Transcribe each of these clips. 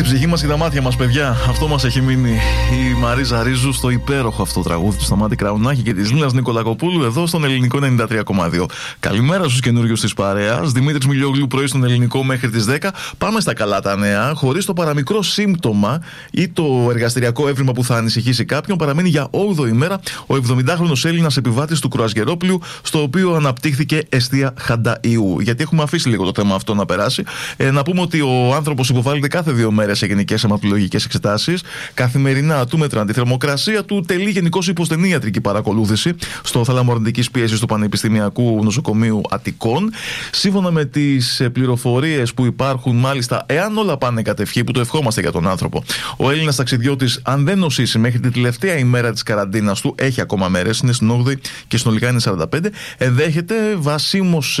ψυχή μας και τα μάτια μας, παιδιά. Αυτό μας έχει μείνει. Η Μαρίζα Ρίζου στο υπέροχο αυτό τραγούδι του Σταμάτη Κραουνάκη και της Λίνας Νικολακοπούλου εδώ στον Ελληνικό 93,2. Καλημέρα στους καινούριους της παρέας. Δημήτρης Μιλιόγλου, πρωί στον Ελληνικό μέχρι τις 10. Πάμε στα καλά τα νέα. Χωρίς το παραμικρό σύμπτωμα ή το εργαστηριακό έβριμα που θα ανησυχήσει κάποιον, παραμένει για 8η μέρα ο 70χρονος Έλληνας επιβάτης του κρουαζιερόπλοιου, στο οποίο αναπτύχθηκε αιστεία χανταϊού. Γιατί έχουμε αφήσει λίγο το θέμα αυτό να περάσει. Να πούμε ότι ο άνθρωπος υποβάλλεται κάθε 2 μέρες σε γενικές αιματολογικές εξετάσεις. Καθημερινά του μετράνε τη θερμοκρασία του, τελεί γενικώς υποστενή ιατρική παρακολούθηση στο θαλαμορραντικής πίεσης του Πανεπιστημιακού Νοσοκομείου Αττικών. Σύμφωνα με τις πληροφορίες που υπάρχουν, μάλιστα, εάν όλα πάνε κατ' ευχή, που το ευχόμαστε για τον άνθρωπο, ο Έλληνας ταξιδιώτης, αν δεν νοσήσει μέχρι την τελευταία ημέρα της καραντίνας του, έχει ακόμα μέρες, είναι στην 8η και συνολικά είναι 45, ενδέχεται βασίμως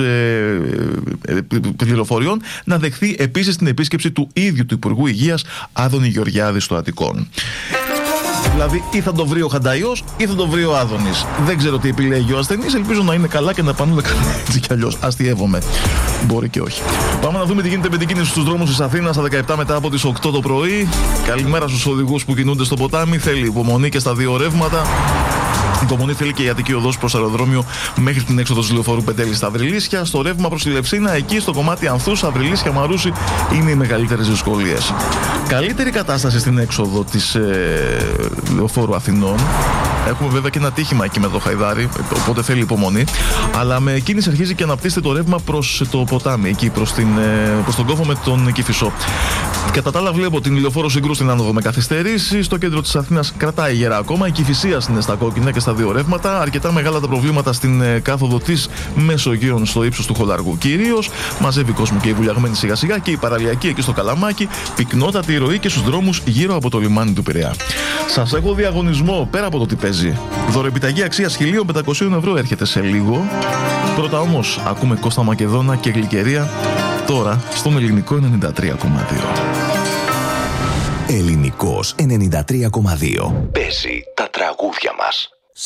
πληροφοριών να δεχθεί επίσης την επίσκεψη του ίδιου του Υπουργού Υγείας Άδωνη Γεωργιάδη στο Αττικόν. Δηλαδή, ή θα το βρει ο Χανταϊός ή θα το βρει ο Άδωνης. Δεν ξέρω τι επιλέγει ο ασθενής. Ελπίζω να είναι καλά και να πάνε καλά, έτσι κι αλλιώς. Αστειεύομαι. Μπορεί και όχι. Πάμε να δούμε τι γίνεται με την κίνηση στους δρόμους της Αθήνας στα 17 μετά από τις 8 το πρωί. Καλημέρα στους οδηγούς που κινούνται στο ποτάμι. Θέλει υπομονή και στα 2 ρεύματα. Υπομονή θέλει και η Αττική οδός προς αεροδρόμιο μέχρι την έξοδο της λεωφορείου Πεντέλη στα Αυριλίσια. Στο ρεύμα προς τη Λευσίνα, εκεί στο κομμάτι Ανθούς, Αυριλίσια, Μαρούσι είναι οι μεγαλύτερες δυσκολίες. Καλύτερη κατάσταση στην έξοδο της λεωφόρου Αθηνών. Έχουμε βέβαια και ένα τύχημα εκεί με το Χαϊδάρι, οπότε θέλει υπομονή. Αλλά με κίνηση αρχίζει και αναπτύσσεται το ρεύμα προς το ποτάμι, εκεί προς τον κόφο με τον Κηφισό. Κατά τα άλλα, βλέπω την λεωφόρο Συγκρού στην άνοδο με καθυστερήσεις. Στο κέντρο της Αθήνας κρατάει γερά ακόμα. Η Κηφισίας είναι στα κόκκινα και στα 2 ρεύματα. Αρκετά μεγάλα τα προβλήματα στην κάθοδο της Μεσογείων στο ύψος του Χολαργού. Κυρίως μαζεύει κόσμο και η βουλιαγμένη σιγά-σιγά και η παραλιακή εκεί στο Καλαμάκι. Πυκνότατη η ροή και στους δρόμους γύρω από το λιμάνι του Πειραιά. Σας έχω διαγωνισμό πέρα από το τι παίζει. Δωρεπιταγή αξίας 1.500 ευρώ έρχεται σε λίγο. Πρώτα όμως ακούμε Κώστα Μακεδόνα και Γλυκερία τώρα στον Ελληνικό 93,2. Ελληνικός 93,2. Παίζει τα τραγούδια μας.